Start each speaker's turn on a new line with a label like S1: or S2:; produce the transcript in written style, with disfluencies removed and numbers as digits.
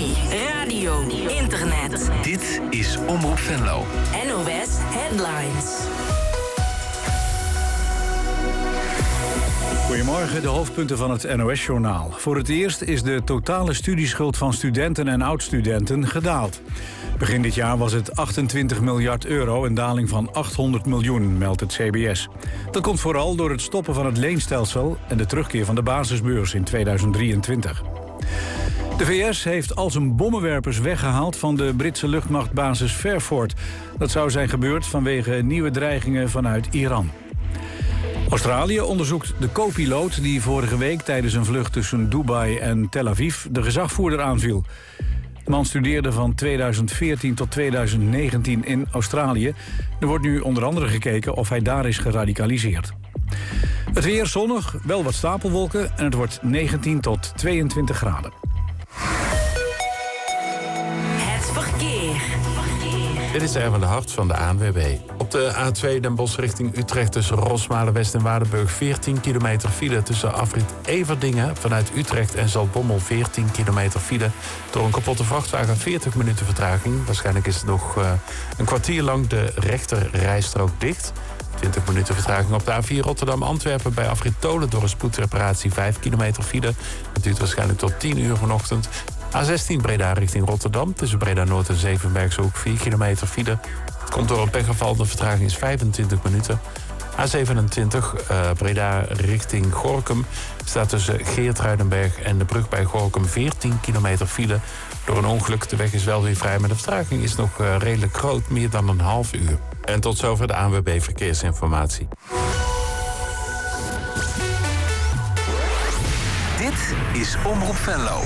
S1: televisie, radio, internet.
S2: Dit is Omroep Venlo.
S1: NOS Headlines.
S3: Goedemorgen, de hoofdpunten van het NOS-journaal. Voor het eerst is de totale studieschuld van studenten en oud-studenten gedaald. Begin dit jaar was het 28 miljard euro, een daling van 800 miljoen, meldt het CBS. Dat komt vooral door het stoppen van het leenstelsel en de terugkeer van de basisbeurs in 2023. De VS heeft al zijn bommenwerpers weggehaald van de Britse luchtmachtbasis Fairford. Dat zou zijn gebeurd vanwege nieuwe dreigingen vanuit Iran. Australië onderzoekt de co-piloot die vorige week tijdens een vlucht tussen Dubai en Tel Aviv de gezagvoerder aanviel. De man studeerde van 2014 tot 2019 in Australië. Er wordt nu onder andere gekeken of hij daar is geradicaliseerd. Het weer zonnig, wel wat stapelwolken en het wordt 19 tot 22 graden.
S1: Het verkeer.
S4: Dit is Erwin de Hart van de ANWB. Op de A2 Den Bosch richting Utrecht tussen Rosmalen-West en Waardenburg 14 kilometer file. Tussen afrit Everdingen vanuit Utrecht en Zaltbommel 14 kilometer file. Door een kapotte vrachtwagen 40 minuten vertraging. Waarschijnlijk is het nog een kwartier lang de rechter rijstrook dicht. 20 minuten vertraging op de A4 Rotterdam-Antwerpen bij afrit Tolen door een spoedreparatie 5 kilometer file. Dat duurt waarschijnlijk tot 10 uur vanochtend. A16 Breda richting Rotterdam. Tussen Breda-Noord en Zevenbergshoek 4 kilometer file. Het komt door een pechgeval. De vertraging is 25 minuten. A27 Breda richting Gorinchem. Staat tussen Geertruidenberg en de brug bij Gorinchem 14 kilometer file. Door een ongeluk. De weg is wel weer vrij, maar de vertraging is nog redelijk groot. Meer dan een half uur. En tot zover de ANWB Verkeersinformatie.
S2: Dit is Omroep Venlo.